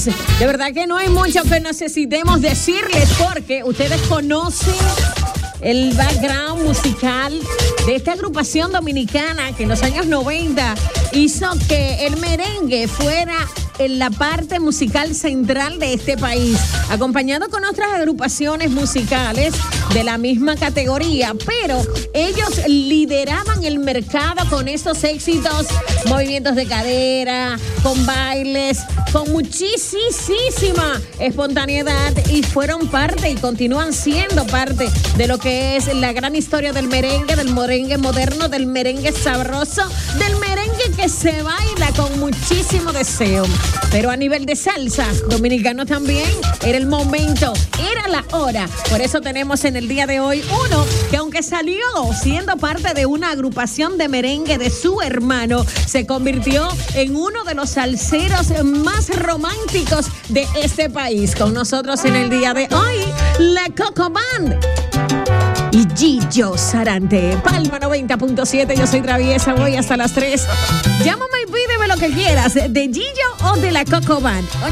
amigos, de verdad que no hay mucho que necesitemos decirles porque ustedes conocen el background musical de esta agrupación dominicana que en los años 90 hizo que el merengue fuera en la parte musical central de este país, acompañado con otras agrupaciones musicales de la misma categoría, pero ellos lideraban el mercado con esos éxitos, movimientos de cadera, con bailes, con muchísima espontaneidad y fueron parte y continúan siendo parte de lo que es la gran historia del merengue moderno, del merengue sabroso, del merengue que se baila con muchísimo deseo. Pero a nivel de salsa, dominicano también, era el momento, era la hora. Por eso tenemos en el día de hoy uno que aunque salió siendo parte de una agrupación de merengue de su hermano, se convirtió en uno de los salseros más románticos de este país. Con nosotros en el día de hoy, la Coco Band y Gillo Sarante. Palma 90.7, yo soy Traviesa, voy hasta las 3. Llámame y pídeme lo que quieras, de Gillo o de la Coco Band.